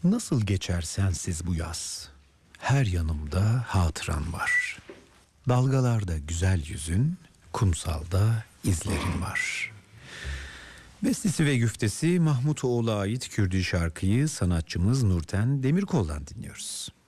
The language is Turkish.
Nasıl geçer sensiz bu yaz? Her yanımda hatıran var. Dalgalarda güzel yüzün, kumsalda izlerin var. Bestesi ve güftesi Mahmutoğlu'na ait Kürdi şarkıyı sanatçımız Nurten Demirkol'dan dinliyoruz.